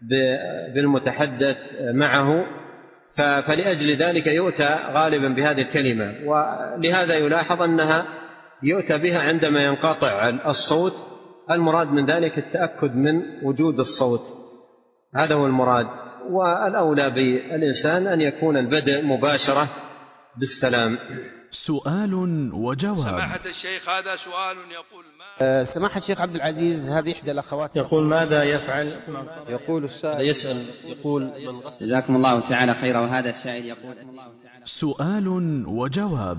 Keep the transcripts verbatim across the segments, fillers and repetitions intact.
بالمتحدث معه، فلأجل ذلك يؤتى غالبا بهذه الكلمة. ولهذا يلاحظ أنها يؤتى بها عندما ينقطع الصوت. المراد من ذلك التأكد من وجود الصوت، هذا هو المراد. والأولى بالإنسان أن يكون البدء مباشرة بالسلام. سؤال وجواب. سماحة الشيخ، هذا سؤال يقول ما أه سماحة الشيخ عبد العزيز، هذه إحدى الأخوات يقول ماذا يفعل؟ يقول السائل يسأل يقول من غسل. جزاكم الله تعالى خيرا. وهذا السائل يقول سؤال وجواب.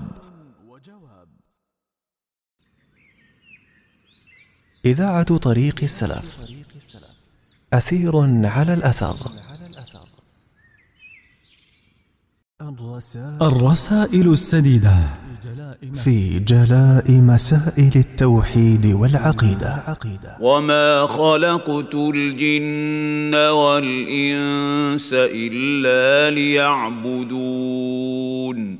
إذاعة طريق السلف، أثير على الأثر. الرسائل السديدة في جلاء مسائل التوحيد والعقيدة. وما خلقت الجن والإنس إلا ليعبدون.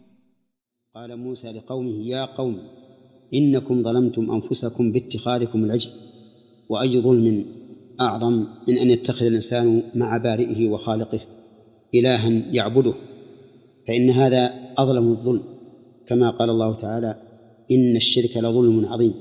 قال موسى لقومه يا قوم إنكم ظلمتم أنفسكم باتخاذكم العجل، وأي ظلم أعظم من أن يتخذ الإنسان مع بارئه وخالقه إلها يعبده، فإن هذا أظلم الظلم، كما قال الله تعالى إن الشرك لظلم عظيم.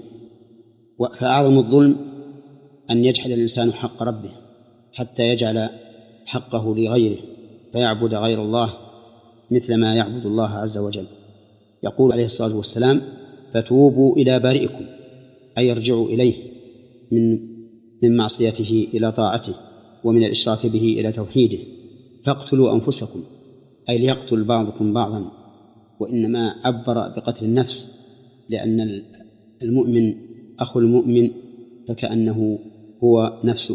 فأعظم الظلم أن يجحد الإنسان حق ربه حتى يجعل حقه لغيره فيعبد غير الله مثل ما يعبد الله عز وجل. يقول عليه الصلاة والسلام فتوبوا إلى بارئكم، أي ارجعوا إليه من من معصيته إلى طاعته، ومن الإشراك به إلى توحيده. فاقتلوا أنفسكم، أي ليقتل بعضكم بعضا، وإنما عبر بقتل النفس، لأن المؤمن أخو المؤمن فكأنه هو نفسه.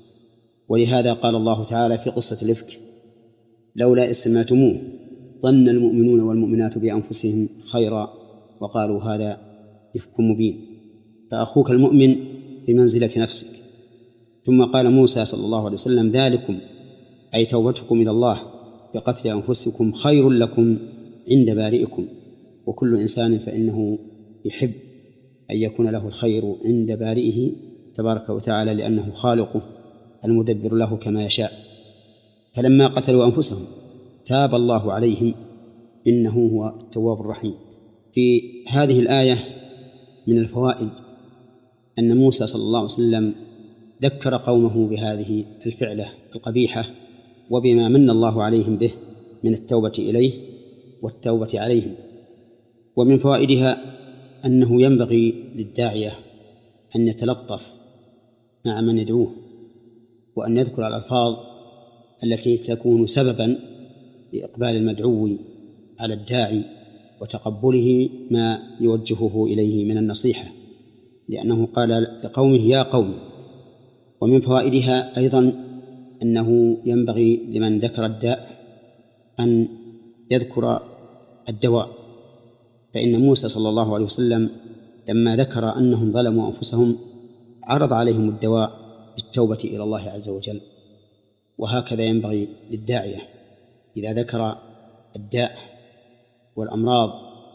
ولهذا قال الله تعالى في قصة الإفك لولا إذ سمعتموه ظن المؤمنون والمؤمنات بأنفسهم خيرا وقالوا هذا إفك مبين. فأخوك المؤمن بمنزلة نفسك. ثم قال موسى صلى الله عليه وسلم ذلكم أي توبتكم إلى الله بقتل أنفسكم خير لكم عند بارئكم. وكل إنسان فإنه يحب أن يكون له الخير عند بارئه تبارك وتعالى، لأنه خالقه المدبر له كما يشاء. فلما قتلوا أنفسهم تاب الله عليهم إنه هو التواب الرحيم. في هذه الآية من الفوائد أن موسى صلى الله عليه وسلم ذكر قومه بهذه الفعلة القبيحة وبما من الله عليهم به من التوبة إليه والتوبة عليهم. ومن فوائدها أنه ينبغي للداعية أن يتلطف مع من يدعوه، وأن يذكر الألفاظ التي تكون سببا لإقبال المدعو على الداعي وتقبله ما يوجهه إليه من النصيحة، لأنه قال لقومه يا قوم. ومن فوائدها أيضا أنه ينبغي لمن ذكر الداء أن يذكر الدواء، فإن موسى صلى الله عليه وسلم لما ذكر أنهم ظلموا أنفسهم عرض عليهم الدواء بالتوبة إلى الله عز وجل. وهكذا ينبغي للداعية إذا ذكر الداء والأمراض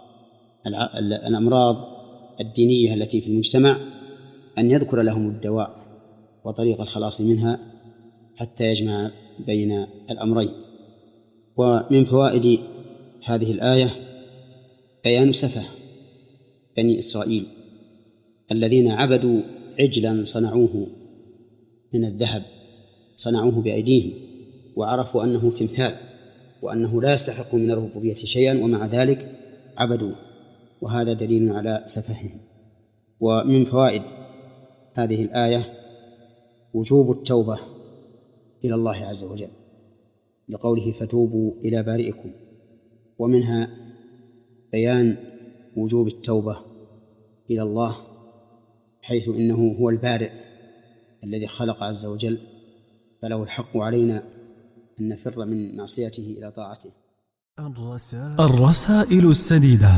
الأمراض الدينية التي في المجتمع أن يذكر لهم الدواء وطريق الخلاص منها حتى يجمع بين الأمرين. ومن فوائد هذه الآية بيان سفه بني إسرائيل الذين عبدوا عجلا صنعوه من الذهب، صنعوه بأيديهم وعرفوا أنه تمثال وأنه لا يستحق من الربوبية شيئا، ومع ذلك عبدوه، وهذا دليل على سفههم. ومن فوائد هذه الآية وجوب التوبة إلى الله عز وجل لقوله فتوبوا إلى بارئكم، ومنها بيان وجوب التوبة إلى الله حيث إنه هو البارئ الذي خلق عز وجل، فله الحق علينا أن نفر من معصيته إلى طاعته. الرسائل السديدة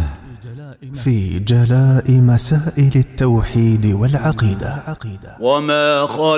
في جلاء مسائل التوحيد والعقيدة. وما